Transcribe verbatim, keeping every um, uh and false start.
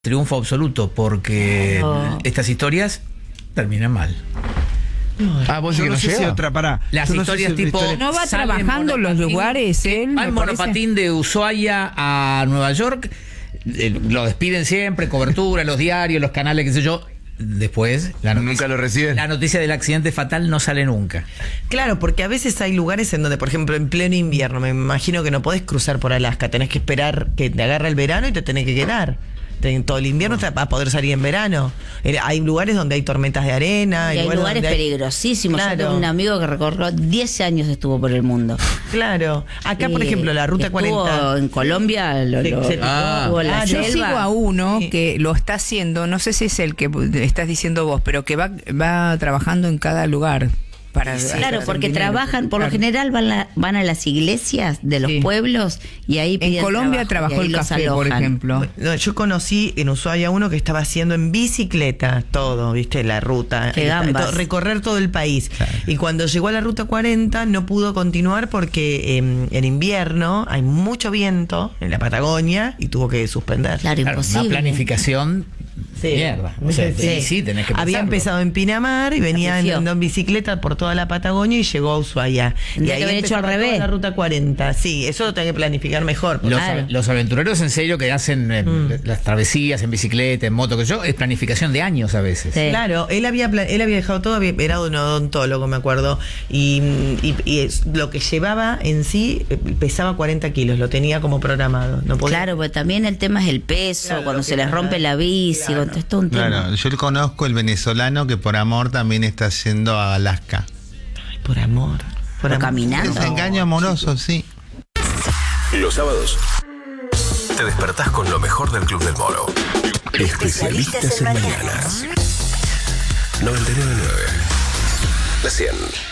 triunfo absoluto, porque oh. estas historias terminan mal. Ah, vos yo que no no sé llega. si otra, pará. Las Yo no historias sé si tipo... historia... No va trabajando en los lugares, él. Va en monopatín de Ushuaia a Nueva York, eh, lo despiden siempre, cobertura, los diarios, los canales, qué sé yo. Después, la noticia, nunca lo reciben. La noticia del accidente fatal no sale nunca. Claro, porque a veces hay lugares en donde, por ejemplo, en pleno invierno, me imagino que no podés cruzar por Alaska, tenés que esperar que te agarre el verano y te tenés que quedar. En todo el invierno no. vas a poder salir en verano. Hay lugares donde hay tormentas de arena. Y hay lugares, lugares peligrosísimos. Claro. Yo tengo un amigo que recorrió diez años, estuvo por el mundo. Claro. Acá, por ejemplo, la ruta cuarenta. En Colombia, lo, lo, se, se ah. ah, la yo sigo a uno sí. que lo está haciendo, no sé si es el que estás diciendo vos, pero que va, va trabajando en cada lugar. Para sí, claro, porque trabajan, por claro. lo general van, la, van a las iglesias de los sí. pueblos y ahí en Colombia trabajo, trabajó el café, por ejemplo. No, yo conocí en Ushuaia uno que estaba haciendo en bicicleta todo, viste, la ruta, todo, recorrer todo el país. Claro. Y cuando llegó a la ruta cuarenta no pudo continuar porque eh, en invierno hay mucho viento en la Patagonia y tuvo que suspender. Claro, claro imposible. Una planificación sí. mierda. O sea, sí. Sí, sí, tenés que Había empezado en Pinamar y venía andando en bicicleta por toda la Patagonia y llegó a Ushuaia. Y ahí haber hecho al revés. La ruta cuarenta. Sí, eso lo tenés que planificar mejor. Los, claro. los aventureros en serio que hacen eh, mm. las travesías en bicicleta, en moto, que yo, es planificación de años a veces. Sí. Claro, él había él había dejado todo, había, era un odontólogo, me acuerdo, y, y, y es, lo que llevaba en sí pesaba cuarenta kilos, lo tenía como programado. No podía... Claro, pero también el tema es el peso, claro, cuando se les rompe la bici, claro. Cuando esto es un tema. Claro, yo conozco el venezolano que por amor también está yendo a Alaska. Por amor. Por, por caminando. Es engaño amoroso, sí. Los sábados te despertás con lo mejor del Club del Moro. Especialistas en mañanas. noventa y nueve punto nueve. La cien.